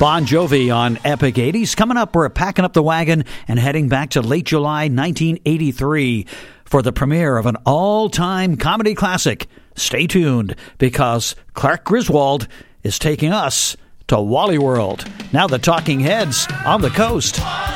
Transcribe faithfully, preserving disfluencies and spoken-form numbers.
Bon Jovi on Epic eighties. Coming up, we're packing up the wagon and heading back to late July nineteen eighty-three for the premiere of an all-time comedy classic. Stay tuned, because Clark Griswold is taking us to Wally World. Now the Talking Heads on the coast.